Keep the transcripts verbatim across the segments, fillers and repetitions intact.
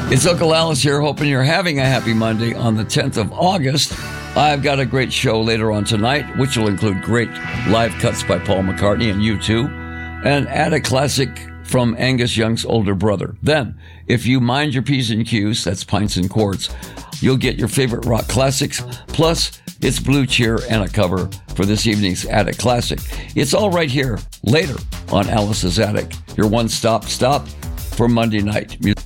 It's Uncle Alice here, hoping you're having a happy Monday on the tenth of August. I've got a great show later on tonight, which will include great live cuts by Paul McCartney and U two, and add a classic from Angus Young's older brother. Then, if you mind your P's and Q's, that's pints and quarts, you'll get your favorite rock classics, plus it's Blue Cheer and a cover for this evening's Attic Classic. It's all right here, later on Alice's Attic, your one-stop stop for Monday night music.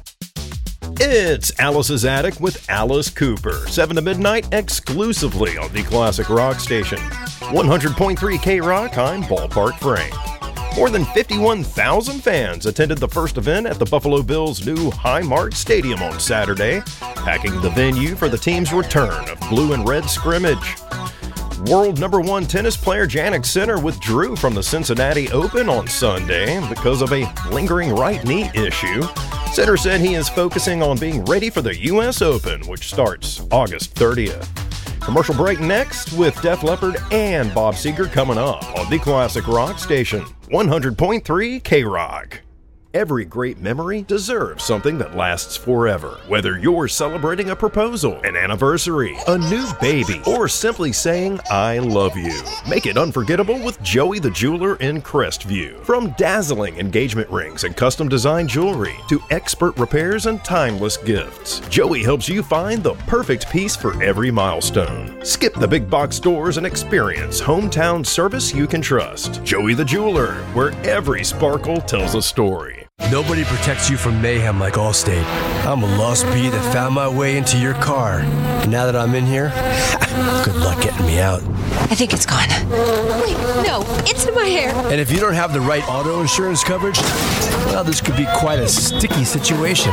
It's Alice's Attic with Alice Cooper, seven to midnight, exclusively on the Classic Rock Station. one hundred point three K-Rock, I'm Ballpark Frank. More than fifty-one thousand fans attended the first event at the Buffalo Bills' new Highmark Stadium on Saturday, packing the venue for the team's return of blue and red scrimmage. World number one tennis player Jannik Sinner withdrew from the Cincinnati Open on Sunday because of a lingering right knee issue. Sinner said he is focusing on being ready for the U S Open, which starts August thirtieth. Commercial break next with Def Leppard and Bob Seger coming up on the Classic Rock Station, one hundred point three K-Rock. Every great memory deserves something that lasts forever. Whether you're celebrating a proposal, an anniversary, a new baby, or simply saying, I love you. Make it unforgettable with Joey the Jeweler in Crestview. From dazzling engagement rings and custom design jewelry to expert repairs and timeless gifts, Joey helps you find the perfect piece for every milestone. Skip the big box stores and experience hometown service you can trust. Joey the Jeweler, where every sparkle tells a story. Nobody protects you from mayhem like Allstate. I'm a lost bee that found my way into your car. And now that I'm in here, good luck getting me out. I think it's gone. Wait, no, it's in my hair. And if you don't have the right auto insurance coverage, well, this could be quite a sticky situation.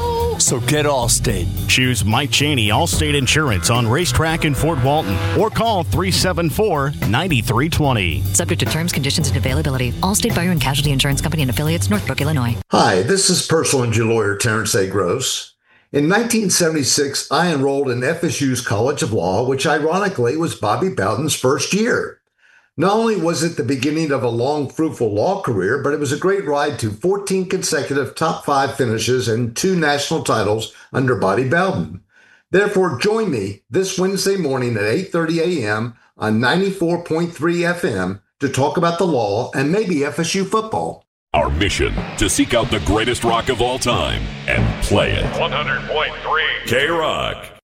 So get Allstate. Choose Mike Cheney Allstate Insurance on Racetrack in Fort Walton or call three seven four, nine three two zero. Subject to terms, conditions, and availability. Allstate Fire and Casualty Insurance Company and affiliates, Northbrook, Illinois. Hi, this is personal injury lawyer Terrence A. Gross. In nineteen seventy-six, I enrolled in F S U's College of Law, which ironically was Bobby Bowden's first year. Not only was it the beginning of a long, fruitful law career, but it was a great ride to fourteen consecutive top five finishes and two national titles under Bobby Bowden. Therefore, join me this Wednesday morning at eight thirty a.m. on ninety-four point three F M to talk about the law and maybe F S U football. Our mission, to seek out the greatest rock of all time and play it. one hundred point three K-Rock.